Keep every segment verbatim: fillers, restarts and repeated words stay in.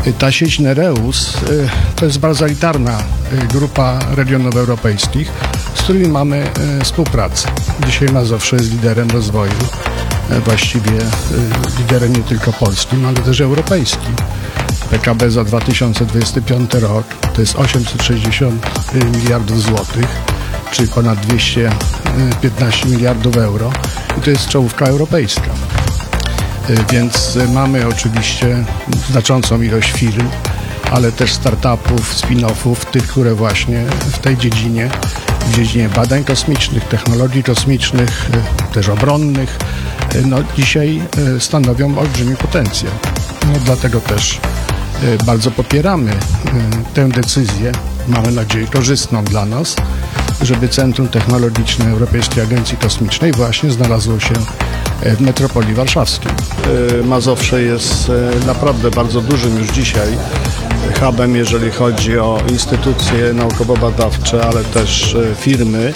Ta sieć Nereus to jest bardzo elitarna grupa regionów europejskich, z którymi mamy współpracę. Dzisiaj Mazowsze jest liderem rozwoju, właściwie liderem nie tylko polskim, ale też europejskim. P K B za dwa tysiące dwudziesty piąty rok to jest osiemset sześćdziesiąt miliardów złotych, czyli ponad dwieście piętnaście miliardów euro i to jest czołówka europejska. Więc mamy oczywiście znaczącą ilość firm, ale też startupów, spin-offów, tych, które właśnie w tej dziedzinie, w dziedzinie badań kosmicznych, technologii kosmicznych, też obronnych, no dzisiaj stanowią olbrzymi potencjał. No dlatego też bardzo popieramy tę decyzję, mamy nadzieję korzystną dla nas, żeby Centrum Technologiczne Europejskiej Agencji Kosmicznej właśnie znalazło się w metropolii warszawskiej. Mazowsze jest naprawdę bardzo dużym już dzisiaj hubem, jeżeli chodzi o instytucje naukowo-badawcze, ale też firmy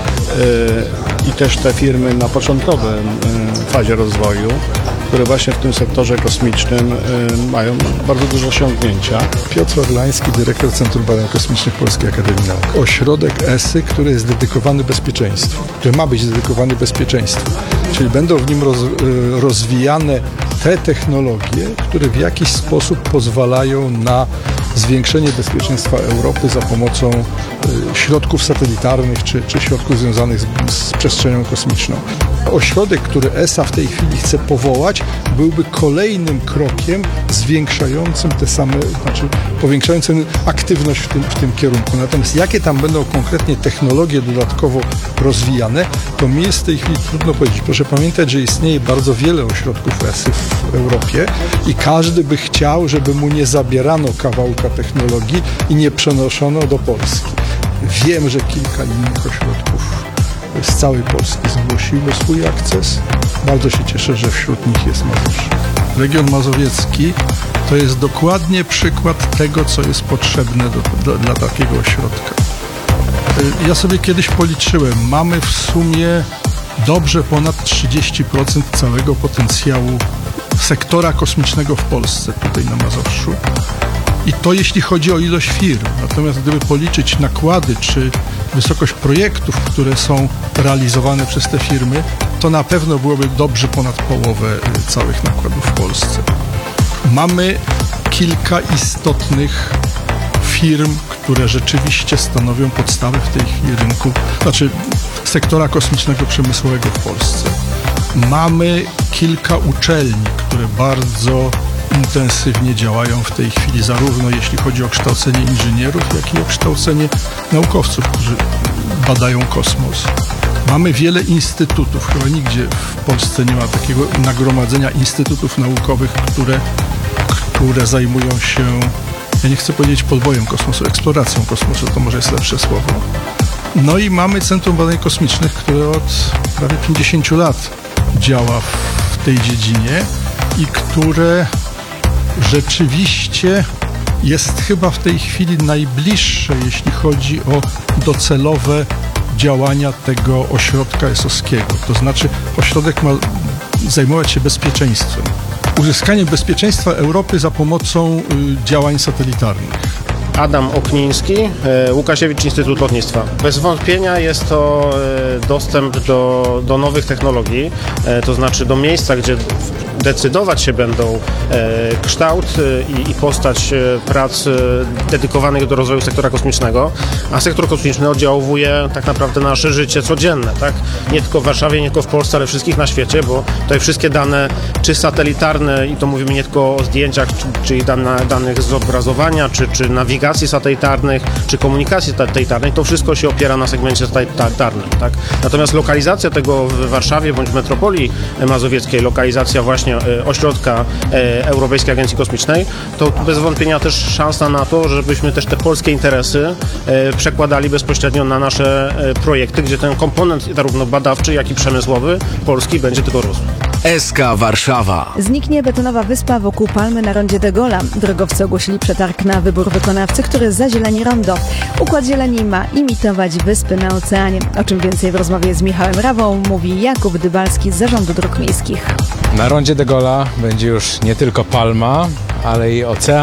i też te firmy na początkowej fazie rozwoju, które właśnie w tym sektorze kosmicznym mają bardzo duże osiągnięcia. Piotr Orlański, dyrektor Centrum Badań Kosmicznych Polskiej Akademii Nauk. Ośrodek E S Y, który jest dedykowany bezpieczeństwu, który ma być dedykowany bezpieczeństwu, czyli będą w nim roz, rozwijane te technologie, które w jakiś sposób pozwalają na zwiększenie bezpieczeństwa Europy za pomocą y, środków satelitarnych czy, czy środków związanych z, z przestrzenią kosmiczną. Ośrodek, który E S A w tej chwili chce powołać, byłby kolejnym krokiem zwiększającym te same, znaczy powiększającym aktywność w tym, w tym kierunku. Natomiast jakie tam będą konkretnie technologie dodatkowo rozwijane, to mi jest w tej chwili trudno powiedzieć. Proszę pamiętać, że istnieje bardzo wiele ośrodków E S Y w Europie i każdy by chciał, żeby mu nie zabierano kawałka technologii i nie przenoszono do Polski. Wiem, że kilka innych ośrodków z całej Polski zgłosiło swój akces. Bardzo się cieszę, że wśród nich jest Mazowsze. Region mazowiecki to jest dokładnie przykład tego, co jest potrzebne do, do, dla takiego ośrodka. Ja sobie kiedyś policzyłem, mamy w sumie dobrze ponad trzydzieści procent całego potencjału sektora kosmicznego w Polsce, tutaj na Mazowszu. I to jeśli chodzi o ilość firm. Natomiast gdyby policzyć nakłady czy wysokość projektów, które są realizowane przez te firmy, to na pewno byłoby dobrze ponad połowę całych nakładów w Polsce. Mamy kilka istotnych firm, które rzeczywiście stanowią podstawę w tej chwili rynku, znaczy sektora kosmicznego przemysłowego w Polsce. Mamy kilka uczelni, które bardzo intensywnie działają w tej chwili, zarówno jeśli chodzi o kształcenie inżynierów, jak i o kształcenie naukowców, którzy badają kosmos. Mamy wiele instytutów, chyba nigdzie w Polsce nie ma takiego nagromadzenia instytutów naukowych, które, które zajmują się, ja nie chcę powiedzieć podbojem kosmosu, eksploracją kosmosu, to może jest lepsze słowo. No i mamy Centrum Badań Kosmicznych, które od prawie pięćdziesięciu lat działa w tej dziedzinie i które rzeczywiście jest chyba w tej chwili najbliższe, jeśli chodzi o docelowe działania tego ośrodka esowskiego. To znaczy ośrodek ma zajmować się bezpieczeństwem. Uzyskaniem bezpieczeństwa Europy za pomocą y, działań satelitarnych. Adam Okniński, Łukasiewicz, Instytut Lotnictwa. Bez wątpienia jest to dostęp do, do nowych technologii, to znaczy do miejsca, gdzie decydować się będą kształt i, i postać prac dedykowanych do rozwoju sektora kosmicznego, a sektor kosmiczny oddziałuje tak naprawdę na nasze życie codzienne, tak? Nie tylko w Warszawie, nie tylko w Polsce, ale wszystkich na świecie, bo tutaj wszystkie dane, czy satelitarne, i to mówimy nie tylko o zdjęciach, czyli dane, danych z obrazowania, czy, czy nawigacji satelitarnych, czy komunikacji satelitarnej, to wszystko się opiera na segmencie satelitarnym, tak? Natomiast lokalizacja tego w Warszawie bądź w metropolii mazowieckiej, lokalizacja właśnie ośrodka Europejskiej Agencji Kosmicznej, to bez wątpienia też szansa na to, żebyśmy też te polskie interesy przekładali bezpośrednio na nasze projekty, gdzie ten komponent zarówno badawczy, jak i przemysłowy polski będzie tylko rósł. S K Warszawa. Zniknie betonowa wyspa wokół Palmy na rondzie de Gaulle'a. Drogowcy ogłosili przetarg na wybór wykonawcy, który zazieleni rondo. Układ zieleni ma imitować wyspy na oceanie. O czym więcej w rozmowie z Michałem Rawą mówi Jakub Dybalski z Zarządu Dróg Miejskich. Na rondzie de Gaulle'a będzie już nie tylko palma, ale i ocean.